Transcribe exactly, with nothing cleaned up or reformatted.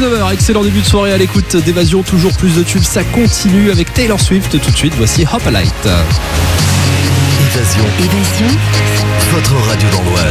dix-neuf heures, excellent début de soirée à l'écoute d'Évasion, toujours plus de tubes, ça continue avec Taylor Swift. Tout de suite, voici Hop a Light. Évasion. Évasion. Votre radio dans l'Oise.